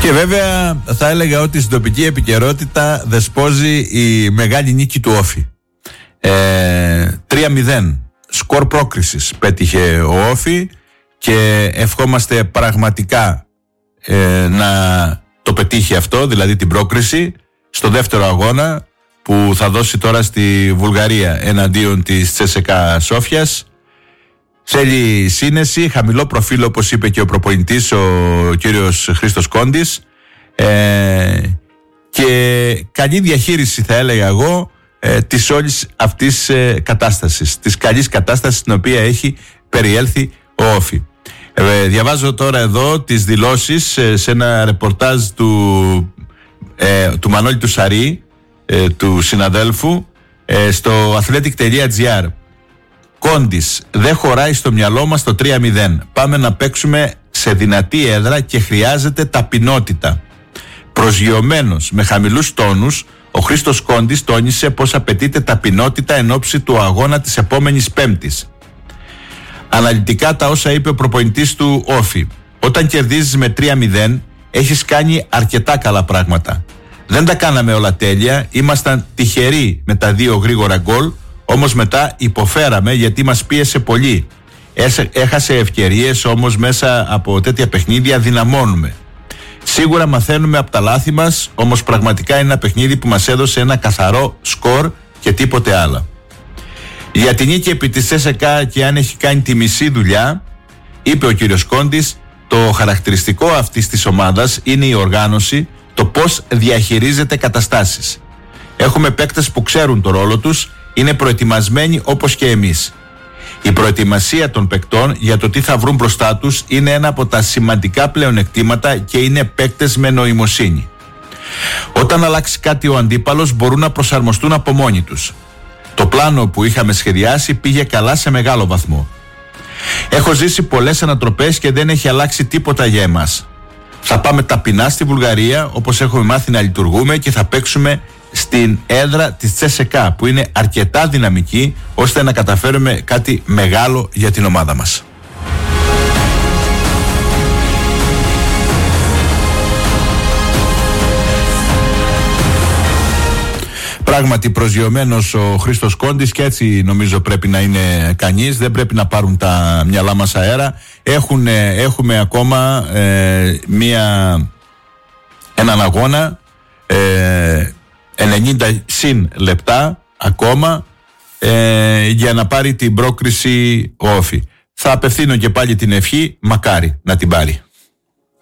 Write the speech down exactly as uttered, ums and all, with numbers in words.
Και βέβαια θα έλεγα ότι στην τοπική επικαιρότητα δεσπόζει η μεγάλη νίκη του Όφη. ε, τρία μηδέν σκορ πρόκρισης πέτυχε ο Όφη και ευχόμαστε πραγματικά ε, να το πετύχει αυτό, δηλαδή την πρόκριση στο δεύτερο αγώνα που θα δώσει τώρα στη Βουλγαρία εναντίον της Τσέσεκα Σόφιας. Θέλει σύνεση, χαμηλό προφίλ, όπως είπε και ο προπονητής ο κύριος Χρήστος Κόντης, ε, και καλή διαχείριση, θα έλεγα εγώ, ε, της όλης αυτής ε, κατάστασης, της καλής κατάστασης στην οποία έχει περιέλθει ο Όφη. Ε, διαβάζω τώρα εδώ τις δηλώσεις ε, σε ένα ρεπορτάζ του, ε, του Μανώλη του Σαρή, ε, του συναδέλφου, ε, στο athletic τελεία gr. Κόντης, δεν χωράει στο μυαλό μας το τρία μηδέν. Πάμε να παίξουμε σε δυνατή έδρα και χρειάζεται ταπεινότητα. Προσγειωμένος με χαμηλούς τόνους, ο Χρήστος Κόντης τόνισε πως απαιτείται ταπεινότητα εν ώψη του αγώνα της επόμενης Πέμπτης. Αναλυτικά τα όσα είπε ο προπονητής του Όφη. Όταν κερδίζεις με τρία μηδέν, έχεις κάνει αρκετά καλά πράγματα. Δεν τα κάναμε όλα τέλεια, ήμασταν τυχεροί με τα δύο γρήγορα γκολ, όμως μετά υποφέραμε γιατί μας πίεσε πολύ. Έχασε ευκαιρίες, όμως μέσα από τέτοια παιχνίδια δυναμώνουμε. Σίγουρα μαθαίνουμε από τα λάθη μας, όμως πραγματικά είναι ένα παιχνίδι που μας έδωσε ένα καθαρό σκορ και τίποτε άλλο. Για την νίκη επί της ΣΕΣΕΚΑ και αν έχει κάνει τη μισή δουλειά, είπε ο κύριος Κόντης, το χαρακτηριστικό αυτής της ομάδας είναι η οργάνωση, το πώς διαχειρίζεται καταστάσεις. Έχουμε παίκτες που ξέρουν το ρόλο τους, είναι προετοιμασμένοι όπως και εμείς. Η προετοιμασία των παικτών για το τι θα βρουν μπροστά τους είναι ένα από τα σημαντικά πλεονεκτήματα και είναι παίκτες με νοημοσύνη. Όταν αλλάξει κάτι ο αντίπαλος μπορούν να προσαρμοστούν από μόνοι τους. Το πλάνο που είχαμε σχεδιάσει πήγε καλά σε μεγάλο βαθμό. Έχω ζήσει πολλές ανατροπές και δεν έχει αλλάξει τίποτα για εμάς. Θα πάμε ταπεινά στη Βουλγαρία όπως έχουμε μάθει να λειτουργούμε και θα παίξουμε στην έδρα της Τσέσεκα που είναι αρκετά δυναμική ώστε να καταφέρουμε κάτι μεγάλο για την ομάδα μας. Πράγματι προσγειωμένος ο Χρήστος Κόντης και έτσι νομίζω πρέπει να είναι κανείς, δεν πρέπει να πάρουν τα μυαλά μας αέρα. Έχουν, έχουμε ακόμα ε, μία, έναν αγώνα, ε, ενενήντα συν λεπτά ακόμα ε, για να πάρει την πρόκριση ο Όφη. Θα απευθύνω και πάλι την ευχή, μακάρι να την πάρει.